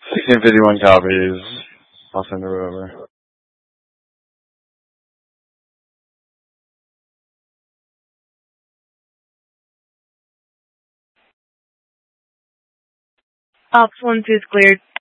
1651 copies. I'll send it over. Ops 1 2 is cleared.